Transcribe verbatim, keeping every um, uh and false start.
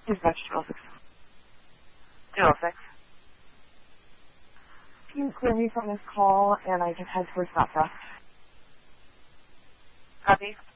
Is vegetables. two oh six. Can you clear me from this call, and I just head towards Southwest? Copy.